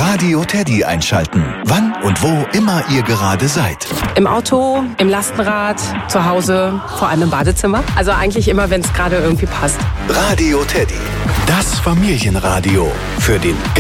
Radio Teddy einschalten. Wann und wo immer ihr gerade seid. Im Auto, im Lastenrad, zu Hause, vor allem im Badezimmer. Also eigentlich immer, wenn es gerade irgendwie passt. Radio Teddy, das Familienradio für den